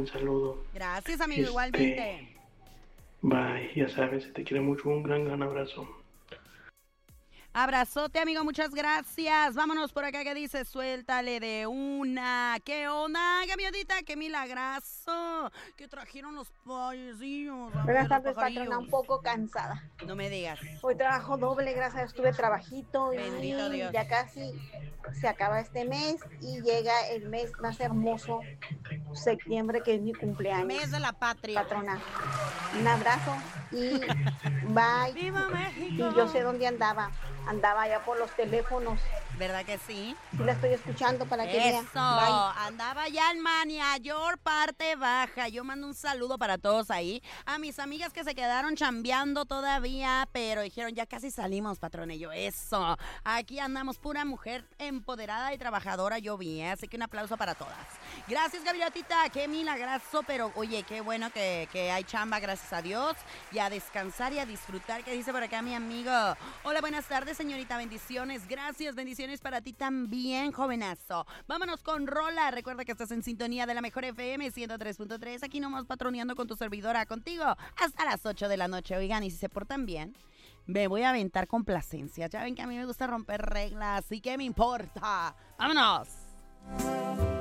buen saludo. Gracias, amigo, igualmente. Bye, ya sabes, se te quiere mucho, un gran abrazo. Abrazote, amigo, muchas gracias. Vámonos por acá que dice, suéltale de una. ¿Qué onda, gaviotita? ¡Qué milagrazo! Que trajeron los payecillos. Buenas tardes, patrona, un poco cansada. No me digas. Hoy trabajo doble, gracias a Dios, tuve trabajito Bendito y Dios. ya casi se acaba este mes y llega el mes más hermoso, septiembre, que es mi cumpleaños. Mes de la patria. Patrona, un abrazo y bye. ¡Viva México! Y yo sé dónde andaba allá por los teléfonos. ¿Verdad que sí? Sí la estoy escuchando para que vea. Eso, andaba ya en Mania York, parte baja. Yo mando un saludo para todos ahí. A mis amigas que se quedaron chambeando todavía, pero dijeron, ya casi salimos, patrón. Y yo, eso. Aquí andamos, pura mujer empoderada y trabajadora, yo vi, así que un aplauso para todas. Gracias, Gabrielotita, qué milagrazo, pero oye, qué bueno que hay chamba, gracias a Dios. Y a descansar y a disfrutar, que dice por acá mi amigo. Hola, buenas tardes, señorita, bendiciones. Gracias, bendiciones para ti también, jovenazo. Vámonos con rola. Recuerda que estás en sintonía de la mejor FM 103.3. Aquí nomás patroneando con tu servidora, contigo hasta las 8 de la noche. Oigan, y si se portan bien, me voy a aventar complacencia. Ya ven que a mí me gusta romper reglas, así que me importa. ¡Vámonos!